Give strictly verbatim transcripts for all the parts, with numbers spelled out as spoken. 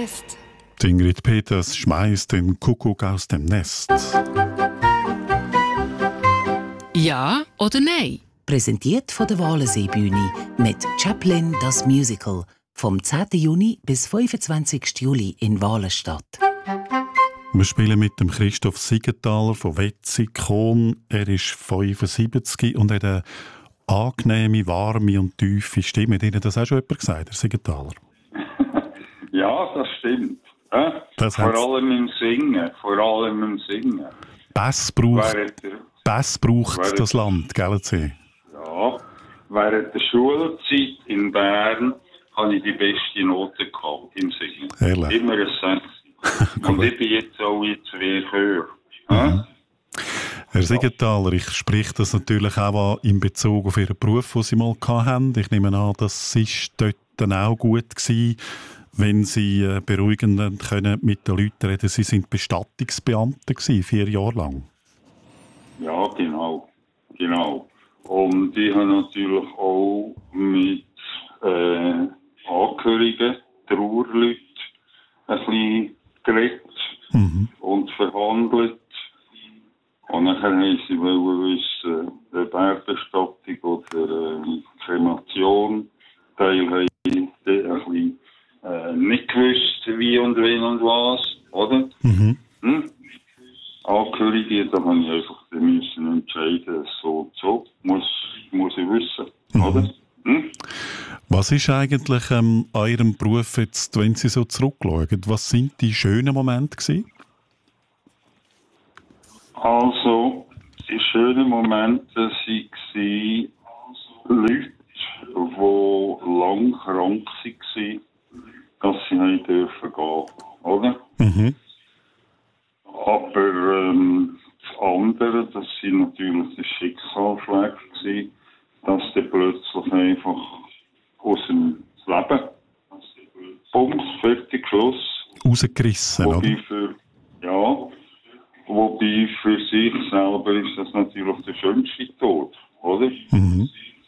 Fest. Ingrid Peters schmeißt den Kuckuck aus dem Nest. Ja oder nein? Präsentiert von der Walensee-Bühne mit Chaplin das Musical vom zehnten Juni bis fünfundzwanzigsten Juli in Walenstadt. Wir spielen mit dem Christoph Siegenthaler von Wetzikon. Er ist fünfundsiebzig und hat eine angenehme, warme und tiefe Stimme. Hat Ihnen das auch schon jemand gesagt, Herr Siegenthaler? Ja, das stimmt. Ja? Das vor hat's. allem im Singen. Vor allem im Singen. Bass braucht, Während der, Bass braucht während- das Land, gell Sie? ja, während der Schulzeit in Bern hatte ich die beste Note gehabt im Singen. Ehrlich? Immer ein sechs. Und ich bin jetzt auch in zwei Chören. Ja? Herr Siegenthaler, ich spreche das natürlich auch an in Bezug auf Ihren Beruf, den Sie mal hatten. Ich nehme an, das war dort dann auch gut gewesen, wenn Sie äh, beruhigend können mit den Leuten reden. Sie sind Bestattungsbeamte gewesen, vier Jahre lang. Ja, genau. Genau. Und ich habe natürlich auch mit äh, Angehörigen, Trauerleuten, ein bisschen geredet Mhm. und verhandelt. Und nachher haben sie wollen wissen, eine Bergbestattung oder äh, Kremation. Teil haben die ein bisschen äh, nicht gewusst, wie und wen und was, oder? Mhm. Hm? Angehörige, da habe ich einfach dann müssen entscheiden, so und so, muss, muss ich wissen, Mhm. oder? Hm? Was ist eigentlich ähm, an Ihrem Beruf jetzt, wenn Sie so zurückschauen? Was sind die schönen Momente gewesen? Also, die schönen Momente waren Leute, die lang krank waren, dass sie nicht dürfen gehen, oder? Mhm. Aber ähm, das andere, das sind natürlich die Schicksalsschläge gewesen, dass die plötzlich einfach aus dem Leben, Bums, fertig, Schluss. Rausgerissen, oder? Wobei für, ja, wobei für sich selber ist das natürlich der schönste Tod, oder? Mhm.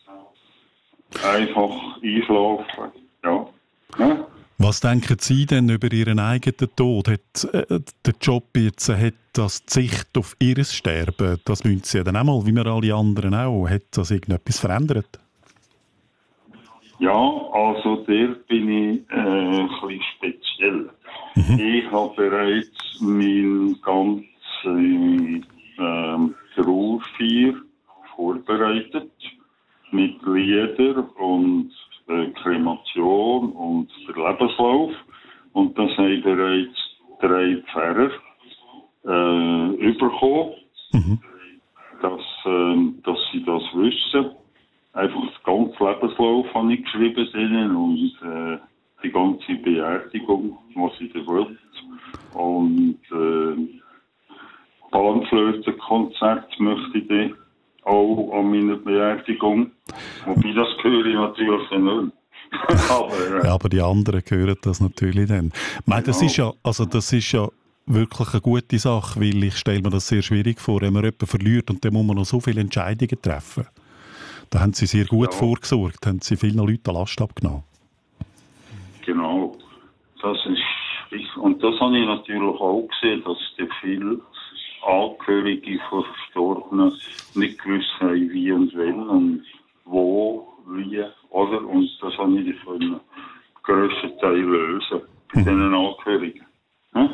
Einfach einschlafen, ja. ja? Was denken Sie denn über Ihren eigenen Tod? Hat äh, der Job jetzt äh, hat das die Sicht auf Ihr Sterben, das müssen Sie ja dann auch mal, wie wir alle anderen auch, hat das irgendetwas verändert? Ja, also der bin ich äh, ein bisschen speziell. Ich habe bereits mein ganzes ähm, Trauerfeier vorbereitet mit Lieder und äh, Kremation und der Lebenslauf. Und das haben bereits drei Pfarrer äh, bekommen, Mhm. dass, ähm, dass sie das wissen. Einfach das ganze Lebenslauf habe ich geschrieben denen und äh, die ganze Beerdigung, was sie da will. Und äh, Panflötenkonzert möchte ich dann auch an meiner Beerdigung. Wobei das höre ich natürlich dann nicht. Aber, äh, Ja, aber die anderen hören das natürlich dann. Ich meine, das Genau. ist ja, also das ist ja wirklich eine gute Sache, weil ich stelle mir das sehr schwierig vor, wenn man jemanden verliert und dann muss man noch so viele Entscheidungen treffen. Da haben Sie sehr gut Ja. vorgesorgt, haben Sie vielen Leuten Last abgenommen. Genau. Das ist, ich, und das habe ich natürlich auch gesehen, dass die viele Angehörige von Verstorbenen nicht gewusst haben, wie und wenn und wo, wie, oder? Und das habe ich von einem grössten Teil lösen bei diesen Angehörigen. Hm?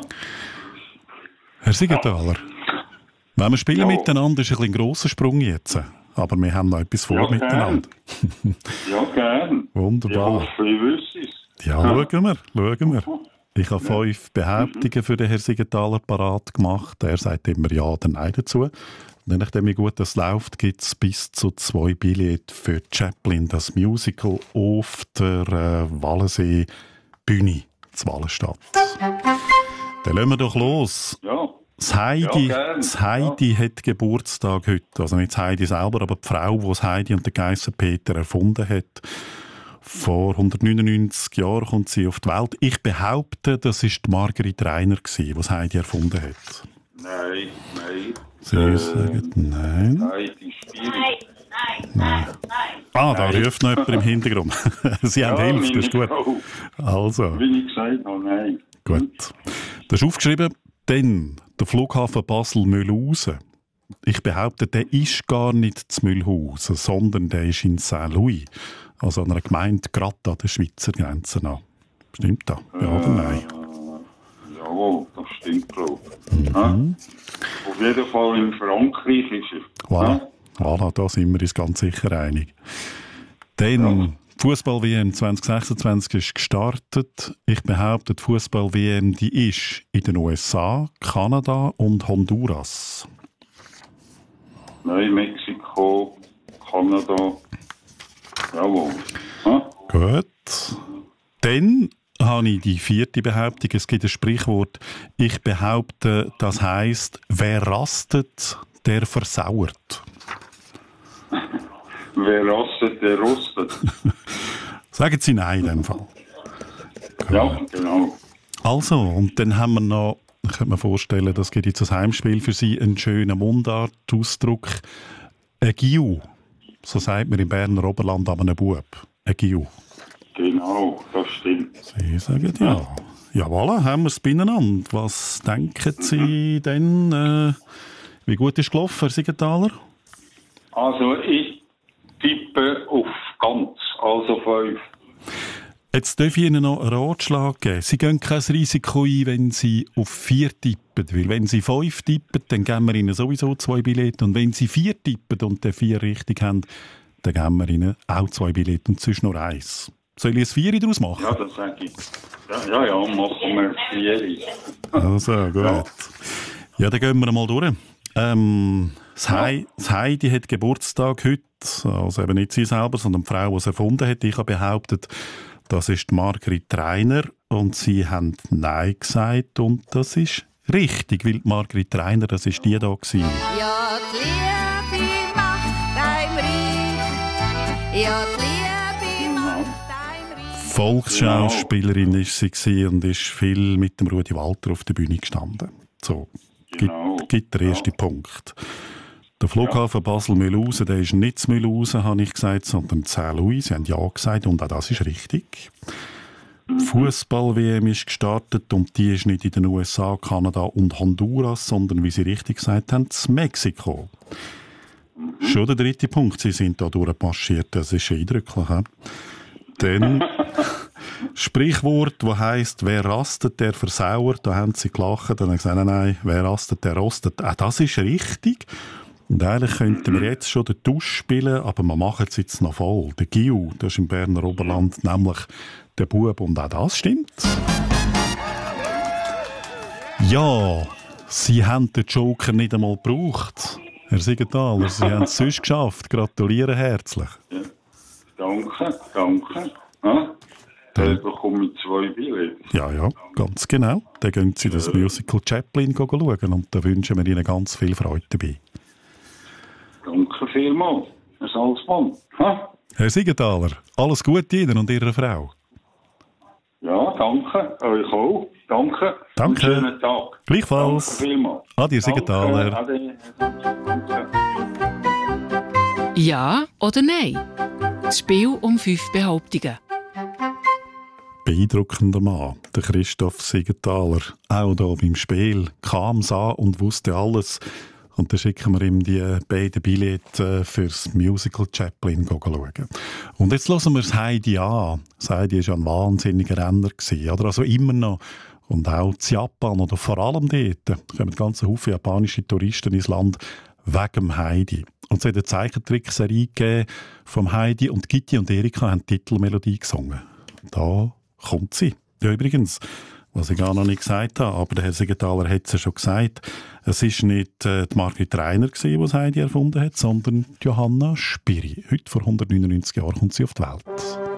Herr Siegenthaler, wenn wir spielen Ja. miteinander, ist ein, bisschen ein grosser Sprung jetzt. Aber wir haben noch etwas vor Ja, gern. miteinander. Ja, gern. Wunderbar. Ich hoffe, ich wüsste es. Ja, schauen wir, schauen wir. Ich habe fünf Behauptungen für den Herrn Siegenthaler parat gemacht. Er sagt immer Ja oder Nein dazu. Und nachdem wie gut das läuft, gibt es bis zu zwei Billette für Chaplin, das Musical auf der äh, Walensee Bühne zu Walenstadt. Dann lassen wir doch los. Ja. Das Heidi, Ja, gern. das Heidi hat Geburtstag heute. Also nicht das Heidi selber, aber die Frau, die das Heidi und den Geisser Peter erfunden hat. Vor hundertneunundneunzig Jahren kommt sie auf die Welt. Ich behaupte, das war die Marguerite Reiner, die das Heidi erfunden hat. Nein, nein. Sie Äh, sagen nein. Nein, die Spiele. Ah, da ruft noch jemand im Hintergrund. Sie haben Hilfe, das ist gut. meine Frau. Also, Wie ich gesagt habe, nein. Gut. Du hast aufgeschrieben, dann der Flughafen Basel-Mühlhausen. Ich behaupte, der ist gar nicht zu Mühlhausen, sondern der ist in Saint-Louis, also an einer Gemeinde gerade an der Schweizer Grenze an. Stimmt das? Ja oder nein? Äh, jawohl, das stimmt, glaube ich. Mhm. Ja? Auf jeden Fall in Frankreich ist er. Voilà, Ja? voilà, da sind wir uns ganz sicher einig. Dann, ja. Fußball-W M zwanzig sechsundzwanzig ist gestartet. Ich behaupte, die Fußball-W M die ist in den U S A, Kanada und Honduras. Nein, Mexiko, Kanada. Jawohl. Ja? Gut. Dann habe ich die vierte Behauptung. Es gibt ein Sprichwort. Ich behaupte, das heisst, wer rastet, der versauert. Wer rastet, der rostet. Sagen Sie nein in dem Fall. Ja, genau. Also, und dann haben wir noch, ich könnte mir vorstellen, das gibt jetzt ein Heimspiel für Sie, einen schönen Mundartausdruck. Ein Giu. So sagt man im Berner Oberland an einem Bub. Ein Giu. Genau, das stimmt. Sie sagen ja. Ja, voilà, haben wir es beieinander. Was denken Sie denn, äh, wie gut ist gelaufen, Herr Siegenthaler? Also, ich tippe auf ganz, also fünf. Jetzt darf ich Ihnen noch einen Ratschlag geben. Sie gehen kein Risiko ein, wenn Sie auf vier tippen. Weil wenn Sie fünf tippen, dann geben wir Ihnen sowieso zwei Billette. Und wenn Sie vier tippen und dann vier richtig haben, dann geben wir Ihnen auch zwei Billette und sonst nur eins. Soll ich ein Vieri daraus machen? Ja, das sage ich. Ja, ja, ja, machen wir Vieri. Also, gut. Ja. ja, dann gehen wir mal durch. Ähm, das, Hei, das Heidi hat Geburtstag heute. Also eben nicht sie selber, sondern die Frau, die es erfunden hat. Ich habe behauptet, das ist Margrit Rainer und sie haben Nein gesagt und das ist richtig, weil Margrit Rainer, das ist die da gewesen. Ja, die Liebe macht ein Reich. Ja, die Liebe macht ein Reich. Volksschauspielerin ist sie gewesen und ist viel mit dem Rudi Walter auf der Bühne gestanden. So, Genau. gibt, gibt der erste ja. Punkt. Der Flughafen ja. Basel-Mühlhausen, der ist nicht zu Mühlhausen, habe ich gesagt, sondern Saint-Louis. Sie haben ja gesagt und auch das ist richtig. Mhm. Fußball-W M ist gestartet und die ist nicht in den U S A, Kanada und Honduras, sondern, wie Sie richtig gesagt haben, in Mexiko. Mhm. Schon der dritte Punkt. Sie sind da durchmarschiert, das ist schon eindrücklich. He? Dann Sprichwort, das heisst, wer rastet, der versauert. Da haben sie gelacht und haben gesagt, nein, nein, wer rastet, der rostet. Auch das ist richtig. Und eigentlich könnten wir jetzt schon den Tausch spielen, aber wir machen es jetzt noch voll. Der Giu, das ist im Berner Oberland nämlich der Bub und auch das stimmt. Ja, Sie haben den Joker nicht einmal gebraucht. Herr Siegenthaler, Sie haben es sonst geschafft. Gratuliere herzlich. Ja. Danke, danke. Ja? Dann bekomme ich zwei Billette. Ja, ja, ganz genau. Dann gehen Sie das Musical Chaplin schauen und da wünschen wir Ihnen ganz viel Freude dabei. Danke vielmals, Herr Salzmann. Ha? Herr Siegenthaler, alles Gute Ihnen und Ihrer Frau. Ja, danke. Euch auch. Danke. Danke. Einen schönen Tag. Gleichfalls. Danke vielmals. Adi, Herr Siegenthaler. Ade. Danke. Ja oder nein? Das Spiel um fünf Behauptungen. Beeindruckender Mann, der Christoph Siegenthaler. Auch hier beim Spiel. Kam, sah und wusste alles. Und dann schicken wir ihm die beiden Billette fürs Musical Chaplin schauen. Und jetzt hören wir das Heidi an. Das Heidi war ein wahnsinniger Renner, oder? Also immer noch. Und auch in Japan oder vor allem dort kommen ganz Haufen japanische Touristen ins Land wegen dem Heidi. Und es hat eine Zeichentrickserie gegeben vom Heidi und Gitti und Erika haben die Titelmelodie gesungen. Da kommt sie. Ja, übrigens, was ich gar noch nicht gesagt habe, aber der Herr Siegenthaler hat es ja schon gesagt, es war nicht äh, die Margrit Rainer, die das Heidi erfunden hat, sondern die Johanna Spyri. Heute vor hundertneunundneunzig Jahren kommt sie auf die Welt.